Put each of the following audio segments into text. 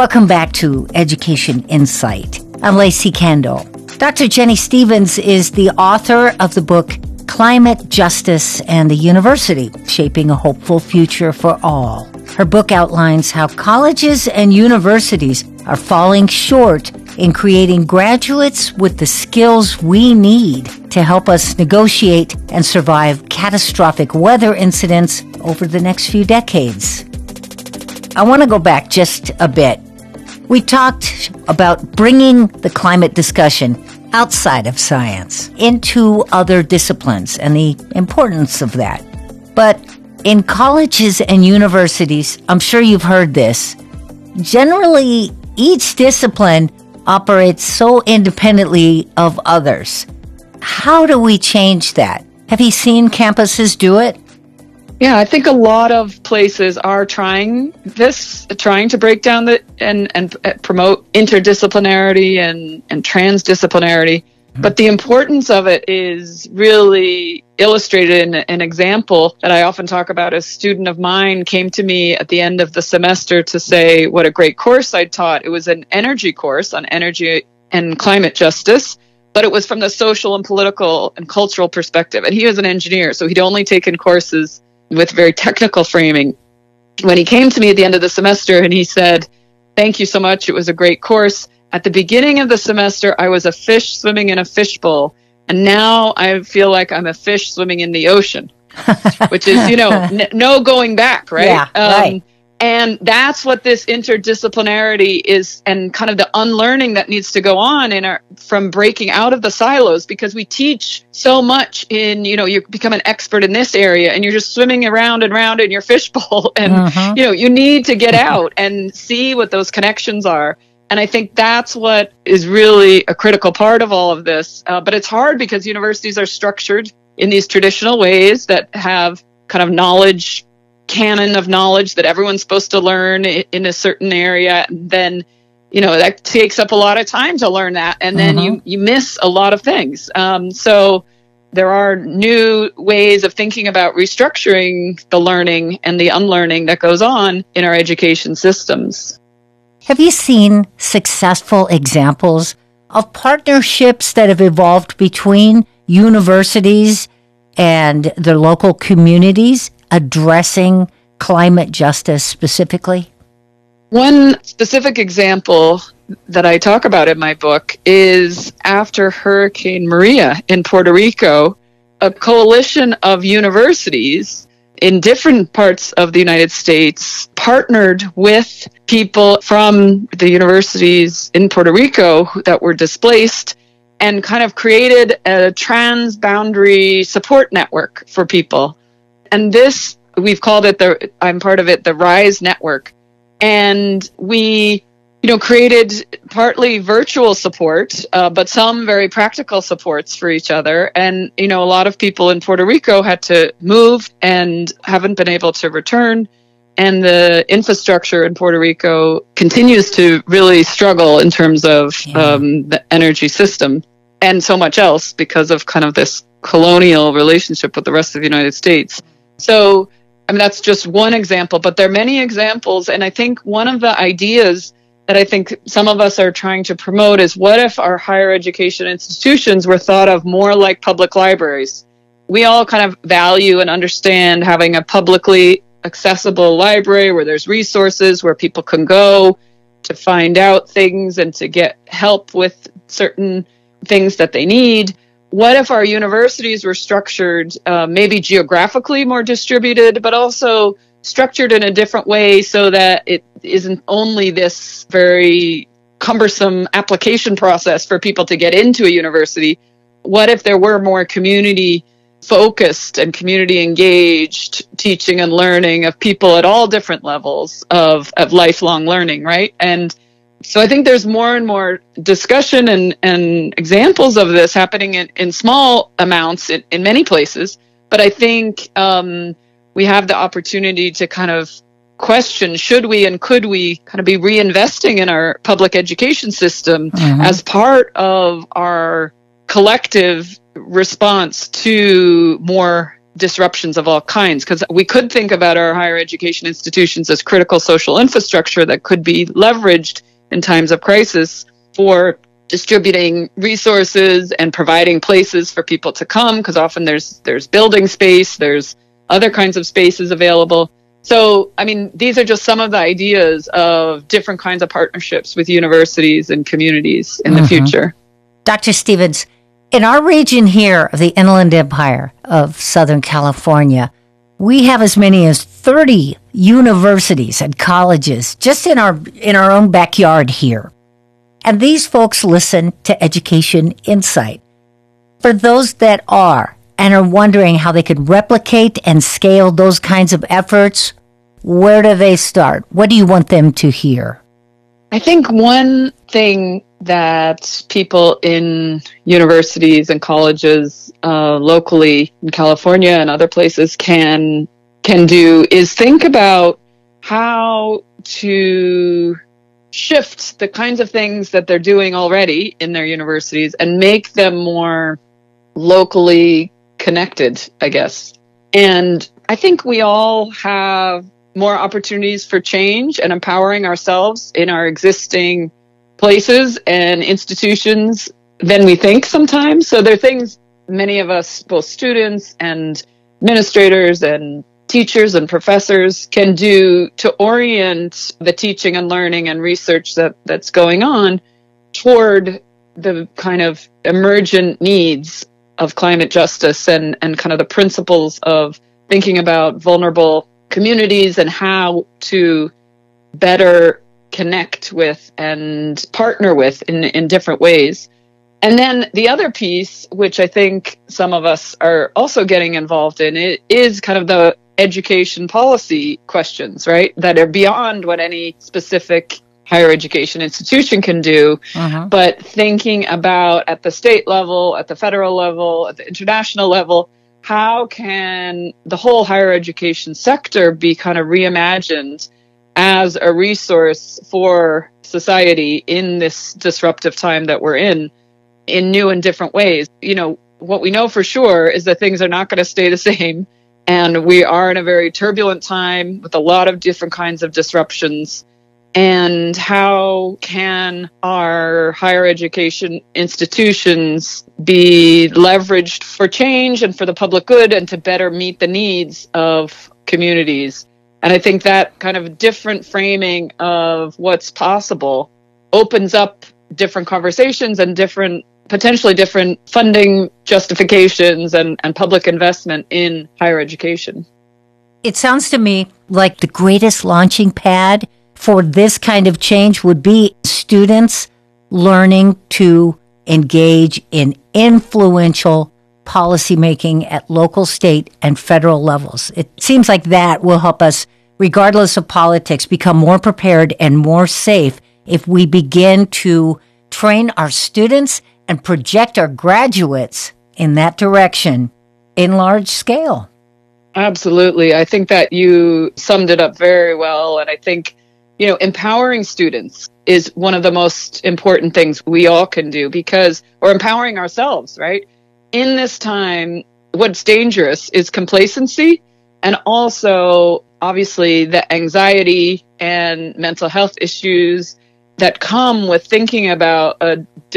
Welcome back to Education Insight. I'm Lacey Kendall. Dr. Jenny Stevens is the author of the book Climate Justice and the University, Shaping a Hopeful Future for All. Her book outlines how colleges and universities are falling short in creating graduates with the skills we need to help us negotiate and survive catastrophic weather incidents over the next few decades. I want to go back just a bit. We talked about bringing the climate discussion outside of science into other disciplines and the importance of that. But in colleges and universities, I'm sure you've heard this, generally each discipline operates so independently of others. How do we change that? Have you seen campuses do it? Yeah, I think a lot of places are trying to break down and promote interdisciplinarity and transdisciplinarity. But the importance of it is really illustrated in an example that I often talk about. A student of mine came to me at the end of the semester to say what a great course I'd taught. It was an energy course on energy and climate justice, but it was from the social and political and cultural perspective. And he was an engineer, so he'd only taken courses with very technical framing. When he came to me at the end of the semester and he said, "Thank you so much. It was a great course. At the beginning of the semester, I was a fish swimming in a fishbowl, and now I feel like I'm a fish swimming in the ocean," which is, no going back, right? Yeah, right. And that's what this interdisciplinarity is, and kind of the unlearning that needs to go on from breaking out of the silos, because we teach so much you become an expert in this area and you're just swimming around and around in your fishbowl, and you need to get out and see what those connections are. And I think that's what is really a critical part of all of this. But it's hard because universities are structured in these traditional ways that have kind of canon of knowledge that everyone's supposed to learn in a certain area. Then, that takes up a lot of time to learn that. And then you miss a lot of things. So there are new ways of thinking about restructuring the learning and the unlearning that goes on in our education systems. Have you seen successful examples of partnerships that have evolved between universities and their local communities addressing climate justice specifically? One specific example that I talk about in my book is after Hurricane Maria in Puerto Rico, a coalition of universities in different parts of the United States partnered with people from the universities in Puerto Rico that were displaced and kind of created a transboundary support network for people. And this, we've called it I'm part of it, the RISE network. And we, created partly virtual support, but some very practical supports for each other. And, a lot of people in Puerto Rico had to move and haven't been able to return. And the infrastructure in Puerto Rico continues to really struggle in terms of the energy system and so much else because of kind of this colonial relationship with the rest of the United States. So, that's just one example, but there are many examples. And I think one of the ideas that I think some of us are trying to promote is, what if our higher education institutions were thought of more like public libraries? We all kind of value and understand having a publicly accessible library where there's resources, where people can go to find out things and to get help with certain things that they need. What if our universities were structured maybe geographically more distributed, but also structured in a different way so that it isn't only this very cumbersome application process for people to get into a university? What if there were more community focused and community engaged teaching and learning of people at all different levels of lifelong learning, right? And so I think there's more and more discussion and examples of this happening in small amounts in many places. But I think we have the opportunity to kind of question, should we and could we kind of be reinvesting in our public education system as part of our collective response to more disruptions of all kinds, because we could think about our higher education institutions as critical social infrastructure that could be leveraged in times of crisis for distributing resources and providing places for people to come, because often there's building space, there's other kinds of spaces available. So, I mean, these are just some of the ideas of different kinds of partnerships with universities and communities in the future. Dr. Stevens, in our region here of the Inland Empire of Southern California, we have as many as 30 universities and colleges just in our own backyard here. And these folks listen to Education Insight. For those that are and are wondering how they could replicate and scale those kinds of efforts, where do they start? What do you want them to hear? I think one thing that people in universities and colleges locally in California and other places can do is think about how to shift the kinds of things that they're doing already in their universities and make them more locally connected, I guess. And I think we all have more opportunities for change and empowering ourselves in our existing places and institutions than we think sometimes. So there are things many of us, both students and administrators and teachers and professors, can do to orient the teaching and learning and research that's going on toward the kind of emergent needs of climate justice and kind of the principles of thinking about vulnerable communities and how to better connect with and partner with in different ways. And then the other piece, which I think some of us are also getting involved in, it is kind of the education policy questions, right? That are beyond what any specific higher education institution can do, but thinking about at the state level, at the federal level, at the international level, how can the whole higher education sector be kind of reimagined as a resource for society in this disruptive time that we're in new and different ways? You know, what we know for sure is that things are not going to stay the same. And we are in a very turbulent time with a lot of different kinds of disruptions. And how can our higher education institutions be leveraged for change and for the public good and to better meet the needs of communities? And I think that kind of different framing of what's possible opens up different conversations and potentially different funding justifications and public investment in higher education. It sounds to me like the greatest launching pad for this kind of change would be students learning to engage in influential policymaking at local, state, and federal levels. It seems like that will help us, regardless of politics, become more prepared and more safe if we begin to train our students and project our graduates in that direction in large scale. Absolutely. I think that you summed it up very well. And I think, you know, empowering students is one of the most important things we all can do or empowering ourselves, right? In this time, what's dangerous is complacency and also, obviously, the anxiety and mental health issues that come with thinking about a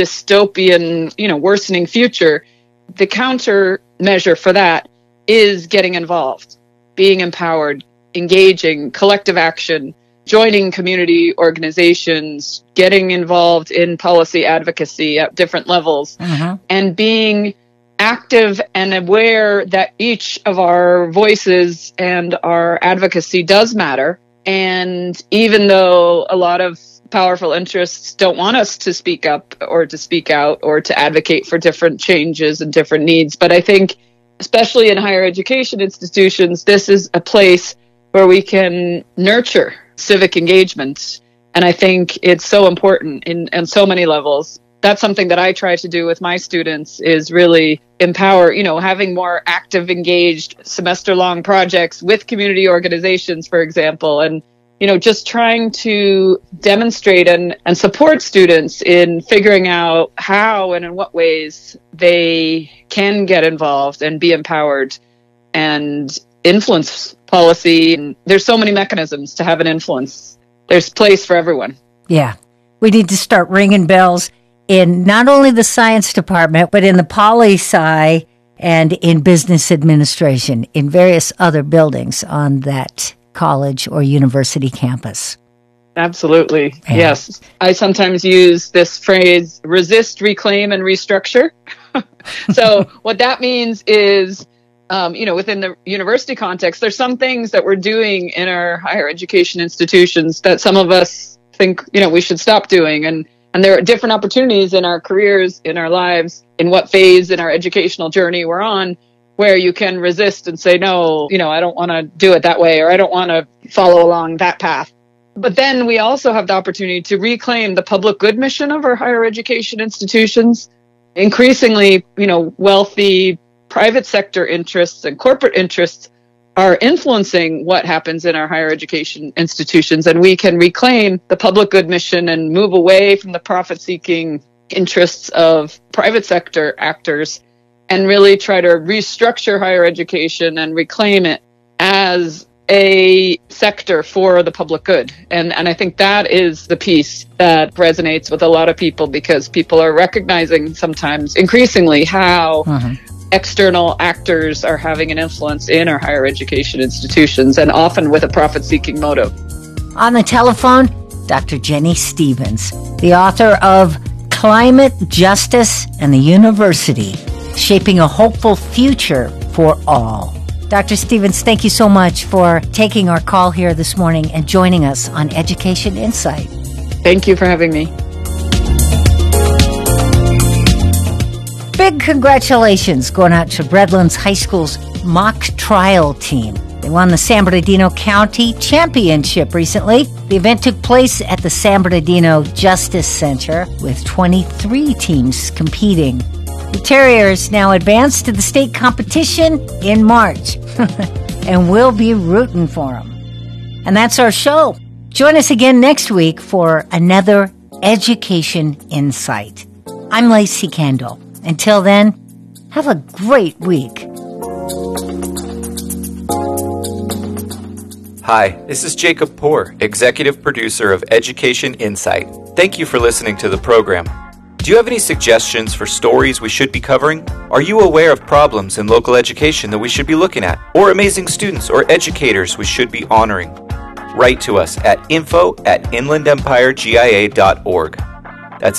dystopian, worsening future. The countermeasure for that is getting involved, being empowered, engaging, collective action, joining community organizations, getting involved in policy advocacy at different levels, and being active and aware that each of our voices and our advocacy does matter. And even though a lot of powerful interests don't want us to speak up or to speak out or to advocate for different changes and different needs, but I think especially in higher education institutions, this is a place where we can nurture civic engagement. And I think it's so important in so many levels. That's something that I try to do with my students is really empower, having more active, engaged semester-long projects with community organizations, for example, and, just trying to demonstrate and support students in figuring out how and in what ways they can get involved and be empowered and influence policy. And there's so many mechanisms to have an influence. There's place for everyone. Yeah. We need to start ringing bells in not only the science department, but in the poli-sci and in business administration, in various other buildings on that college or university campus. Absolutely. Yeah. Yes. I sometimes use this phrase, resist, reclaim, and restructure. So what that means is, within the university context, there's some things that we're doing in our higher education institutions that some of us think, we should stop doing. And there are different opportunities in our careers, in our lives, in what phase in our educational journey we're on, where you can resist and say, no, I don't want to do it that way, or I don't want to follow along that path. But then we also have the opportunity to reclaim the public good mission of our higher education institutions. Increasingly, wealthy private sector interests and corporate interests are influencing what happens in our higher education institutions, and we can reclaim the public good mission and move away from the profit-seeking interests of private sector actors and really try to restructure higher education and reclaim it as a sector for the public good. And I think that is the piece that resonates with a lot of people, because people are recognizing sometimes increasingly how external actors are having an influence in our higher education institutions, and often with a profit-seeking motive. On the telephone, Dr. Jenny Stevens, the author of Climate Justice and the University, Shaping a Hopeful Future for All. Dr. Stevens, thank you so much for taking our call here this morning and joining us on Education Insight. Thank you for having me. Big congratulations going out to Redlands High School's mock trial team. They won the San Bernardino County Championship recently. The event took place at the San Bernardino Justice Center with 23 teams competing. The Terriers now advance to the state competition in March, and we'll be rooting for them. And that's our show. Join us again next week for another Education Insight. I'm Lacey Kendall. Until then, have a great week. Hi, this is Jacob Poor, Executive Producer of Education Insight. Thank you for listening to the program. Do you have any suggestions for stories we should be covering? Are you aware of problems in local education that we should be looking at? Or amazing students or educators we should be honoring? Write to us at info@inlandempiregia.org. That's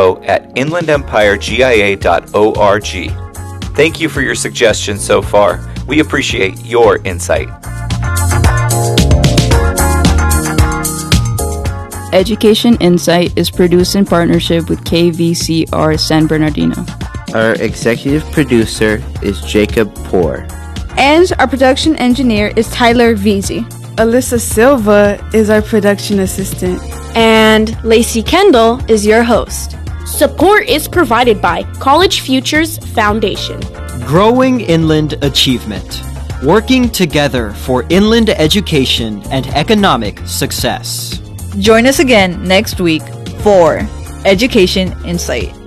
info@inlandempiregia.org. Thank you for your suggestions so far. We appreciate your insight. Education Insight is produced in partnership with KVCR San Bernardino. Our executive producer is Jacob Poor. And our production engineer is Tyler Veazey. Alyssa Silva is our production assistant. And Lacey Kendall is your host. Support is provided by College Futures Foundation. Growing Inland Achievement. Working together for inland education and economic success. Join us again next week for Education Insight.